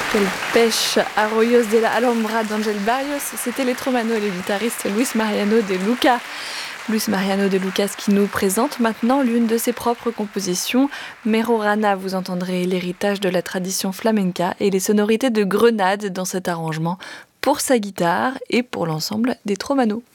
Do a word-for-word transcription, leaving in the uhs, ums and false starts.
Quelle pêche Arroyos de la Alhambra d'Angel Barrios. C'était les Tromanos et le guitariste Luis Mariano de Luca. Luis Mariano de Lucas qui nous présente maintenant l'une de ses propres compositions. Mero Rana, vous entendrez l'héritage de la tradition flamenca et les sonorités de Grenade dans cet arrangement pour sa guitare et pour l'ensemble des Tromanos.